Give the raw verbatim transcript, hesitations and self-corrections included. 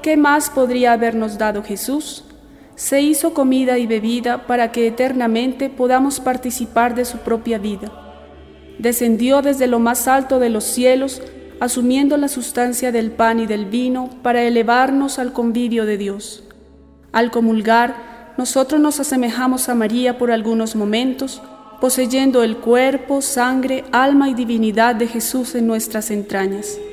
¿qué más podría habernos dado Jesús? Se hizo comida y bebida para que eternamente podamos participar de su propia vida. Descendió desde lo más alto de los cielos, asumiendo la sustancia del pan y del vino para elevarnos al convivio de Dios. Al comulgar, nosotros nos asemejamos a María por algunos momentos, poseyendo el cuerpo, sangre, alma y divinidad de Jesús en nuestras entrañas.